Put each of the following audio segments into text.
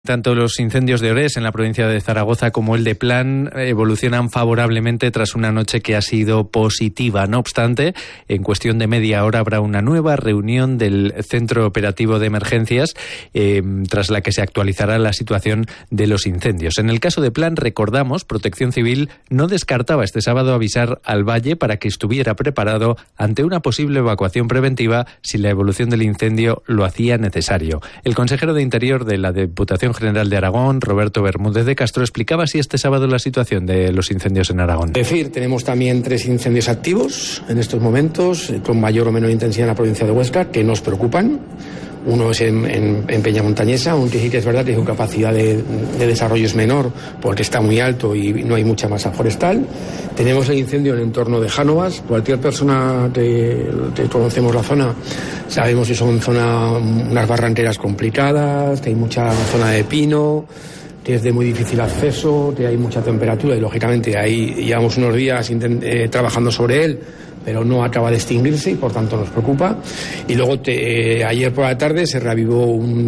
Tanto los incendios de Orés en la provincia de Zaragoza como el de Plan evolucionan favorablemente tras una noche que ha sido positiva. No obstante, en cuestión de media hora habrá una nueva reunión del Centro Operativo de Emergencias tras la que se actualizará la situación de los incendios. En el caso de Plan, recordamos, Protección Civil no descartaba este sábado avisar al Valle para que estuviera preparado ante una posible evacuación preventiva si la evolución del incendio lo hacía necesario. El consejero de Interior de la Diputación General de Aragón, Roberto Bermúdez de Castro, explicaba así este sábado la situación de los incendios en Aragón. Es decir, tenemos también 3 incendios activos en estos momentos, con mayor o menor intensidad en la provincia de Huesca, que nos preocupan. Uno es en Peñamontañesa, aunque sí que es verdad que su capacidad de desarrollo es menor porque está muy alto y no hay mucha masa forestal. Tenemos el incendio en el entorno de Jánovas. Cualquier persona que conocemos la zona sabemos que son unas barranqueras complicadas, que hay mucha zona de pino, que es de muy difícil acceso, que hay mucha temperatura y lógicamente ahí llevamos unos días trabajando sobre él, pero no acaba de extinguirse y por tanto nos preocupa. Y luego ayer por la tarde se reavivó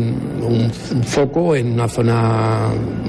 un foco en una zona,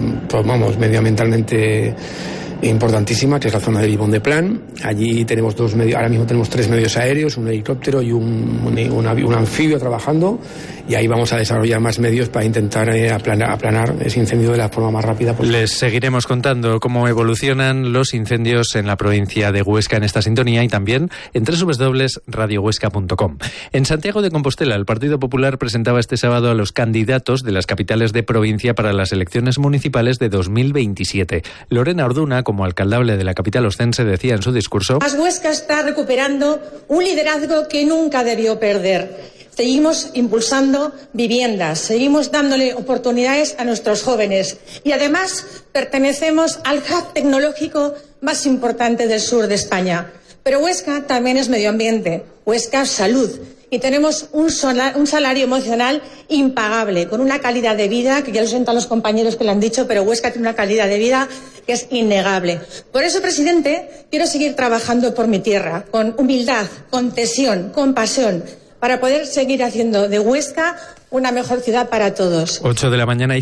pues medioambientalmente importantísima, que es la zona de Vivón de Plan. Allí tenemos ahora mismo tenemos 3 medios aéreos, un helicóptero y un anfibio trabajando, y ahí vamos a desarrollar más medios para intentar aplanar ese incendio de la forma más rápida posible. Les seguiremos contando cómo evolucionan los incendios en la provincia de Huesca en esta sintonía y también en www.radiohuesca.com. En Santiago de Compostela, el Partido Popular presentaba este sábado a los candidatos de las capitales de provincia para las elecciones municipales de 2027. Lorena Orduna, como alcaldable de la capital ostense, decía en su discurso: Huesca está recuperando un liderazgo que nunca debió perder. Seguimos impulsando viviendas, seguimos dándole oportunidades a nuestros jóvenes y además pertenecemos al hub tecnológico más importante del sur de España. Pero Huesca también es medio ambiente, Huesca es salud y tenemos un salario emocional impagable, con una calidad de vida, que ya lo sientan los compañeros que lo han dicho, pero Huesca tiene una calidad de vida que es innegable. Por eso, presidente, quiero seguir trabajando por mi tierra, con humildad, con tesón, con pasión, para poder seguir haciendo de Huesca una mejor ciudad para todos. 8 de la mañana y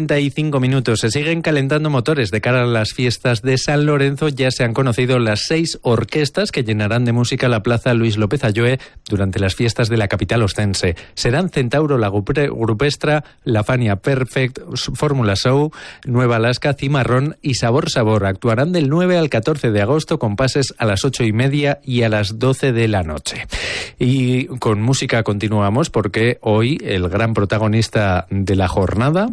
55 minutos. Se siguen calentando motores de cara a las fiestas de San Lorenzo. Ya se han conocido las 6 orquestas que llenarán de música la plaza Luis López Ayllue durante las fiestas de la capital ostense. Serán Centauro, La Grupestra, La Fania Perfect, Fórmula Show, Nueva Alaska, Cimarrón y Sabor Sabor. Actuarán del 9 al 14 de agosto con pases a las 8:30 y a las 12 de la noche. Y con música continuamos porque hoy el gran protagonista de la jornada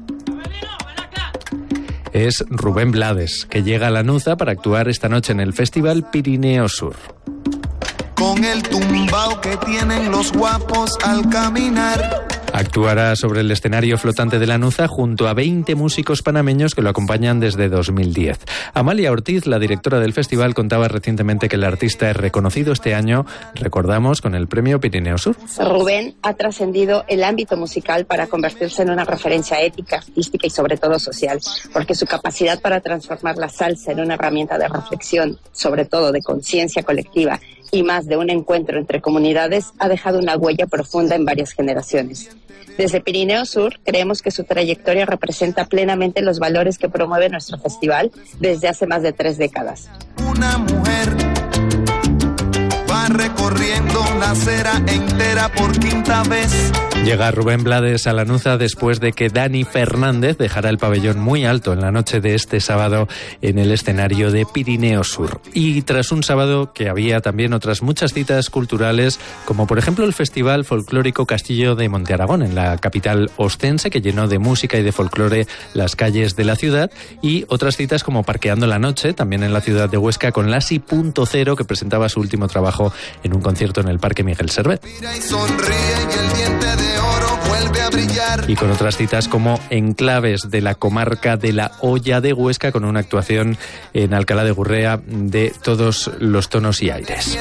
es Rubén Blades, que llega a Lanuza para actuar esta noche en el Festival Pirineo Sur. Con el tumbao que tienen los guapos al caminar. Actuará sobre el escenario flotante de Lanuza junto a 20 músicos panameños que lo acompañan desde 2010. Amalia Ortiz, la directora del festival, contaba recientemente que el artista es reconocido este año, recordamos, con el premio Pirineo Sur. Rubén ha trascendido el ámbito musical para convertirse en una referencia ética, artística y sobre todo social, porque su capacidad para transformar la salsa en una herramienta de reflexión, sobre todo de conciencia colectiva, y más de un encuentro entre comunidades, ha dejado una huella profunda en varias generaciones. Desde Pirineo Sur creemos que su trayectoria representa plenamente los valores que promueve nuestro festival desde hace más de 3 décadas. Una mujer va recorriendo la acera entera por 5ª vez. Llega Rubén Blades a Lanuza después de que Dani Fernández dejara el pabellón muy alto en la noche de este sábado en el escenario de Pirineo Sur. Y tras un sábado que había también otras muchas citas culturales, como por ejemplo el Festival Folclórico Castillo de Monte Aragón en la capital ostense, que llenó de música y de folclore las calles de la ciudad, y otras citas como Parqueando la Noche, también en la ciudad de Huesca, con Lassi.0, que presentaba su último trabajo en un concierto en el Parque Miguel Servet. Y con otras citas como Enclaves de la comarca de la Hoya de Huesca, con una actuación en Alcalá de Gurrea de todos los tonos y aires.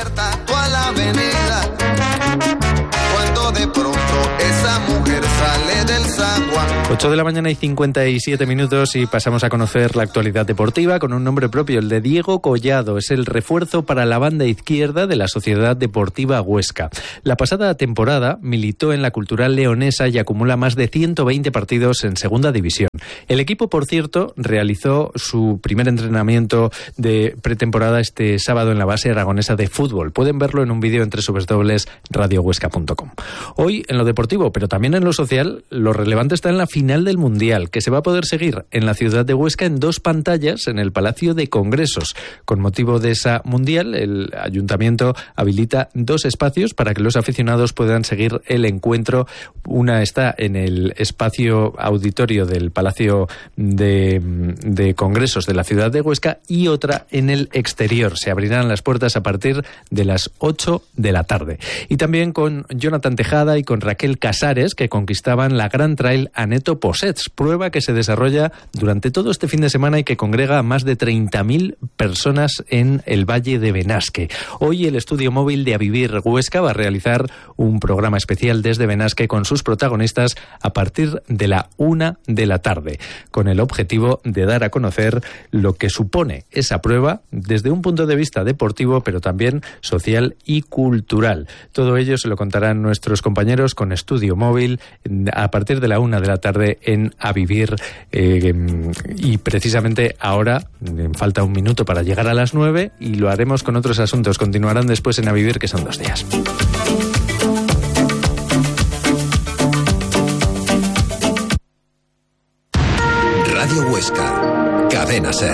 Cuando de pronto esa mujer sale del zaguán. 8 de la mañana y 57 minutos y pasamos a conocer la actualidad deportiva con un nombre propio, el de Diego Collado. Es el refuerzo para la banda izquierda de la Sociedad Deportiva Huesca. La pasada temporada militó en la Cultural leonesa y acumula más de 120 partidos en Segunda División. El equipo, por cierto, realizó su primer entrenamiento de pretemporada este sábado en la base aragonesa de fútbol. Pueden verlo en un vídeo en www.radiohuesca.com. Hoy en lo deportivo, pero también en lo social, lo relevante está en la final del Mundial, que se va a poder seguir en la ciudad de Huesca en 2 pantallas en el Palacio de Congresos. Con motivo de esa Mundial, el Ayuntamiento habilita 2 espacios para que los aficionados puedan seguir el encuentro. Una está en el espacio auditorio del Palacio de Congresos de la ciudad de Huesca y otra en el exterior. Se abrirán las puertas a partir de las 8 de la tarde. Y también con Jonathan Tejada y con Raquel Casares, que conquistaban la Gran Trail Aneto Possets, prueba que se desarrolla durante todo este fin de semana y que congrega a más de 30.000 personas en el Valle de Benasque. Hoy el estudio móvil de A Vivir Huesca va a realizar un programa especial desde Benasque con sus protagonistas a partir de la 1 de la tarde, con el objetivo de dar a conocer lo que supone esa prueba desde un punto de vista deportivo, pero también social y cultural. Todo ello se lo contarán nuestros compañeros con estudio móvil a partir de la 1 de la tarde en A Vivir, y precisamente ahora falta un minuto para llegar a las 9 y lo haremos con otros asuntos. Continuarán después en A Vivir, que son 2 días. Radio Huesca, Cadena SER.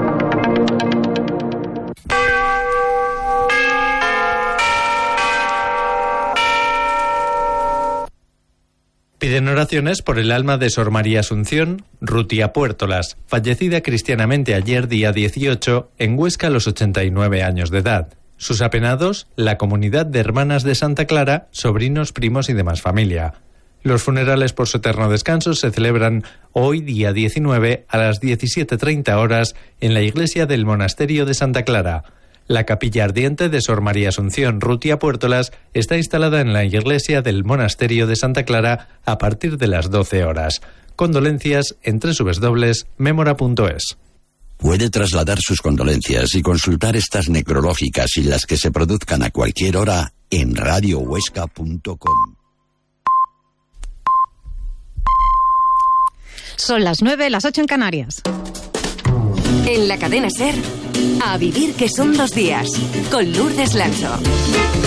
Piden oraciones por el alma de Sor María Asunción Rutia Puertolas, fallecida cristianamente ayer, día 18, en Huesca a los 89 años de edad. Sus apenados, la comunidad de Hermanas de Santa Clara, sobrinos, primos y demás familia. Los funerales por su eterno descanso se celebran hoy, día 19, a las 17:30 horas en la iglesia del Monasterio de Santa Clara. La capilla ardiente de Sor María Asunción Rutia Puertolas está instalada en la iglesia del Monasterio de Santa Clara a partir de las 12 horas. Condolencias en www.memora.es. Puede trasladar sus condolencias y consultar estas necrológicas y las que se produzcan a cualquier hora en radiohuesca.com. Son las 9, las 8 en Canarias. En la cadena SER, A Vivir, que son 2 días, con Lourdes Lancho.